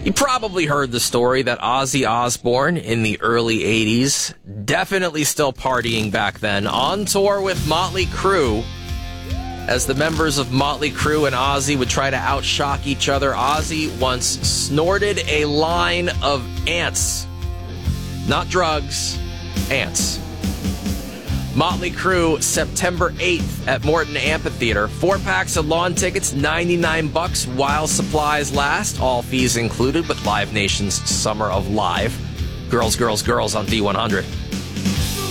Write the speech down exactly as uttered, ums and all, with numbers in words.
You probably heard the story that Ozzy Osbourne in the early eighties, definitely still partying back then, on tour with Motley Crue. As the members of Motley Crue and Ozzy would try to outshock each other, Ozzy once snorted a line of ants. Not drugs, ants. Motley Crue, September eighth at Morton Amphitheater. Four packs of lawn tickets, ninety-nine bucks while supplies last. All fees included with Live Nation's Summer of Live. Girls, girls, girls on D one hundred.